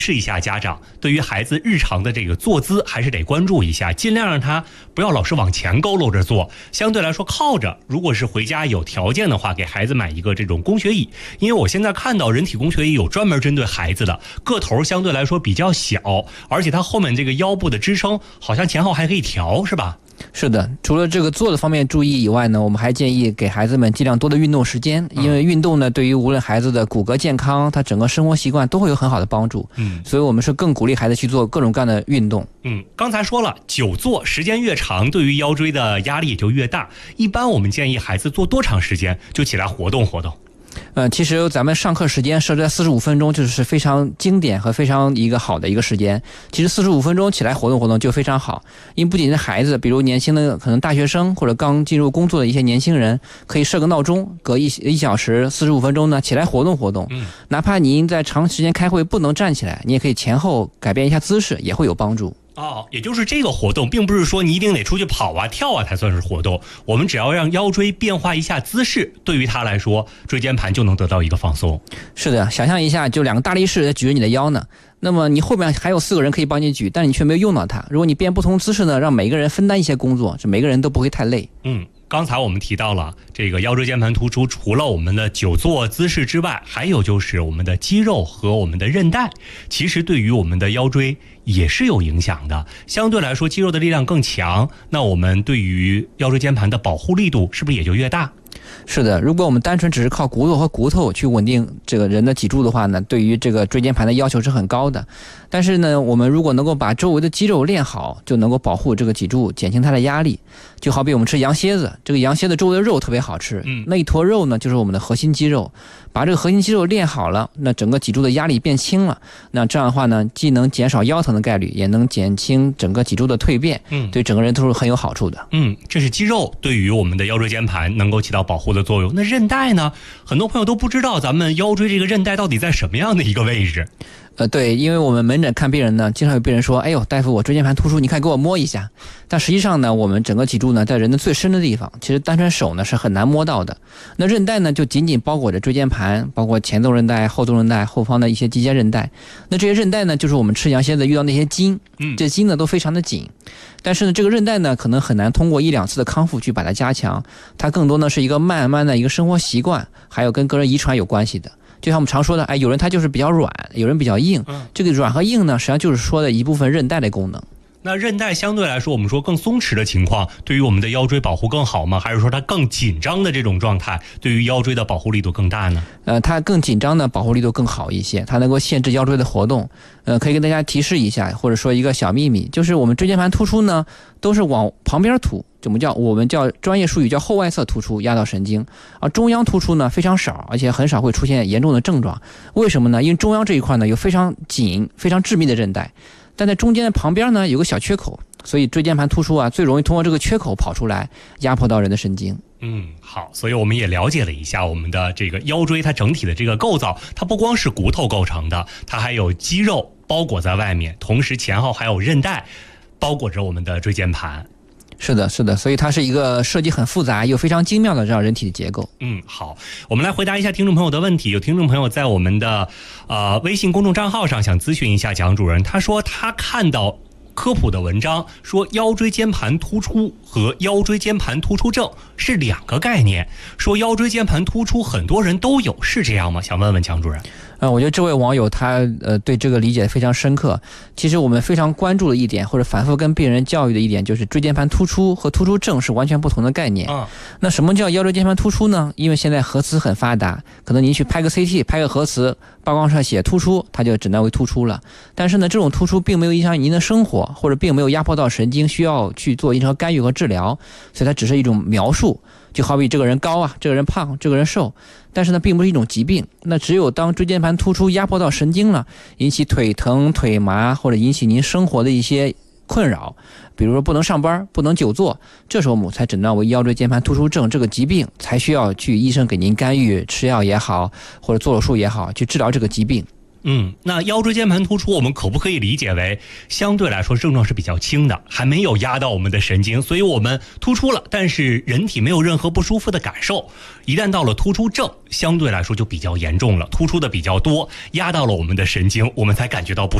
试一下家长对于孩子日常的这个坐姿还是得关注一下，尽量让他不要老是往前佝偻着坐，相对来说靠着。如果是回家有条件的话，给孩子买一个这种工学椅，因为我现在看到人体工学椅有专门针对孩子的，个头相对来说比较小，而且它后面这个腰部的支撑好像前后还可以调，是吧？ 是的，除了这个坐的方面注意以外呢，我们还建议给孩子们尽量多的运动时间，因为运动呢对于无论孩子的骨骼健康，他整个生活习惯都会有很好的帮助。所以我们是更鼓励孩子去做各种各样的运动。 刚才说了，久坐时间越长，对于腰椎的压力也就越大。一般我们建议孩子坐多长时间就起来活动活动？ 其实咱们上课时间设置在45分钟，就是非常经典和非常一个好的一个时间。其实45分钟起来活动活动就非常好，因为不仅是孩子，比如年轻的可能大学生或者刚进入工作的一些年轻人，可以设个闹钟，隔一小时45分钟呢起来活动活动。哪怕您在长时间开会不能站起来，你也可以前后改变一下姿势，也会有帮助。 也就是这个活动并不是说你一定得出去跑啊跳啊才算是活动，我们只要让腰椎变化一下姿势，对于他来说椎间盘就能得到一个放松。 是的，想象一下，就2个大力士在举着你的腰呢，那么你后面还有4个人可以帮你举，但你却没有用到它。如果你变不同姿势呢，让每个人分担一些工作，这每个人都不会太累。 刚才我们提到了这个腰椎间盘突出，除了我们的久坐姿势之外，还有就是我们的肌肉和我们的韧带，其实对于我们的腰椎也是有影响的。相对来说，肌肉的力量更强，那我们对于腰椎间盘的保护力度是不是也就越大？ 是的，如果我们单纯只是靠骨头和骨头去稳定这个人的脊柱的话呢，对于这个椎间盘的要求是很高的。但是呢，我们如果能够把周围的肌肉练好，就能够保护这个脊柱，减轻它的压力。就好比我们吃羊蝎子，这个羊蝎子周围的肉特别好吃，那一坨肉呢就是我们的核心肌肉。把这个核心肌肉练好了，那整个脊柱的压力变轻了，那这样的话呢，既能减少腰疼的概率，也能减轻整个脊柱的蜕变，对整个人都是很有好处的。 这是肌肉对于我们的腰椎间盘能够起到保护的作用。那韧带呢？很多朋友都不知道咱们腰椎这个韧带到底在什么样的一个位置。 对，因为我们门诊看病人呢，经常有病人说，哎呦，大夫，我椎间盘突出，你看给我摸一下。但实际上呢，我们整个脊柱呢，在人的最深的地方，其实单纯手呢是很难摸到的。那韧带呢，就紧紧包裹着椎间盘，包括前纵韧带、后纵韧带、后方的一些肌间韧带。那这些韧带呢，就是我们吃羊蝎子遇到那些筋，这筋呢都非常的紧。但是呢，这个韧带呢，可能很难通过1、2次的康复去把它加强，它更多呢是一个慢慢的一个生活习惯，还有跟个人遗传有关系的。就像我们常说的，有人他就是比较软，有人比较硬。这个软和硬呢，实际上就是说的一部分韧带的功能。 那韧带相对来说，我们说更松弛的情况，对于我们的腰椎保护更好吗？还是说它更紧张的这种状态，对于腰椎的保护力度更大呢？ 它更紧张的保护力度更好一些，它能够限制腰椎的活动。可以跟大家提示一下，或者说一个小秘密，就是我们椎间盘突出呢，都是往旁边突，我们叫专业术语叫后外侧突出压到神经，而中央突出呢非常少，而且很少会出现严重的症状。为什么呢？因为中央这一块呢有非常紧、非常致密的韧带，但在中间的旁边呢有个小缺口，所以椎间盘突出啊最容易通过这个缺口跑出来，压迫到人的神经。 好，所以我们也了解了一下我们的这个腰椎它整体的这个构造，它不光是骨头构成的，它还有肌肉包裹在外面，同时前后还有韧带包裹着我们的椎间盘。 是的，所以它是一个设计很复杂又非常精妙的这样人体的结构。 好，我们来回答一下听众朋友的问题。有听众朋友在我们的微信公众账号上想咨询一下蒋主任，他说他看到科普的文章说腰椎间盘突出和腰椎间盘突出症是2个概念，说腰椎间盘突出很多人都有，是这样吗？想问问蒋主任。 我觉得这位网友他对这个理解非常深刻。其实我们非常关注的一点，或者反复跟病人教育的一点，就是椎间盘突出和突出症是完全不同的概念。那什么叫腰椎间盘突出呢？因为现在核磁很发达，可能您去拍个 CT 拍个核磁，报告上写突出，它就诊断为突出了。但是呢，这种突出并没有影响您的生活，或者并没有压迫到神经，需要去做任何干预和治疗，所以它只是一种描述。就好比这个人高啊，这个人胖，这个人瘦，但是呢并不是一种疾病。那只有当椎间盘突出压迫到神经了，引起腿疼腿麻，或者引起您生活的一些困扰，比如说不能上班不能久坐，这时候我们才诊断为腰椎间盘突出症这个疾病，才需要去医生给您干预吃药也好，或者做手术也好，去治疗这个疾病。 那腰椎间盘突出我们可不可以理解为相对来说症状是比较轻的，还没有压到我们的神经，所以我们突出了，但是人体没有任何不舒服的感受。一旦到了突出症，相对来说就比较严重了，突出的比较多，压到了我们的神经，我们才感觉到不舒服。